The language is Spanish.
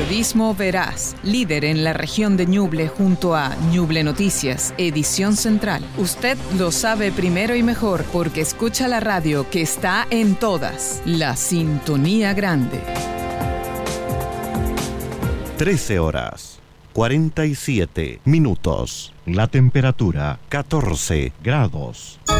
Periodismo veraz, líder en la región de Ñuble junto a Ñuble Noticias, edición central. Usted lo sabe primero y mejor porque escucha la radio que está en todas. La Sintonía Grande. 13 horas, 47 minutos. La temperatura, 14 grados.